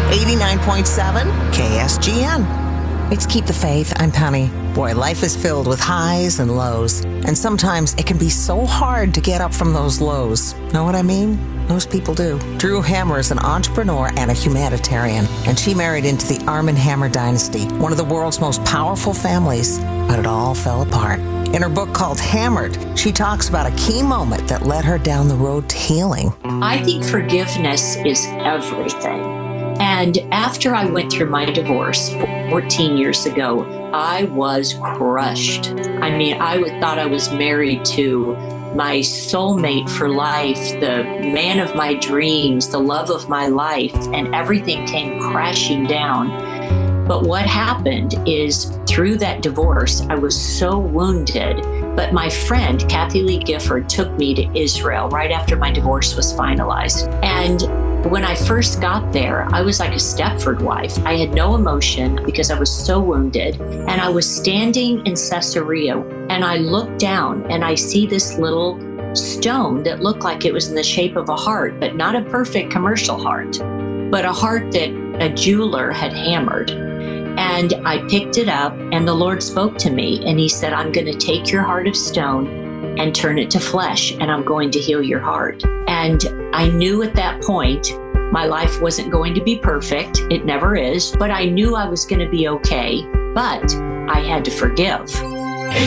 89.7 KSGN. It's Keep the Faith. I'm Penny. Boy, life is filled with highs and lows. And sometimes it can be so hard to get up from those lows. Know what I mean? Most people do. Drew Hammer is an entrepreneur and a humanitarian, and she married into the Arm & Hammer dynasty, one of the world's most powerful families. But it all fell apart. In her book called Hammered, she talks about a key moment that led her down the road to healing. I think forgiveness is everything. And after I went through my divorce 14 years ago, I was crushed. I mean, I thought I was married to my soulmate for life, the man of my dreams, the love of my life, and everything came crashing down. But what happened is through that divorce, I was so wounded. But my friend, Kathy Lee Gifford, took me to Israel right after my divorce was finalized. And when I first got there, I was like a Stepford wife. I had no emotion because I was so wounded. And I was standing in Caesarea, and I looked down and I see this little stone that looked like it was in the shape of a heart, but not a perfect commercial heart, but a heart that a jeweler had hammered. And I picked it up, and the Lord spoke to me, and he said, I'm going to take your heart of stone and turn it to flesh, and I'm going to heal your heart. And I knew at that point my life wasn't going to be perfect. It never is. But I knew I was going to be okay. But I had to forgive.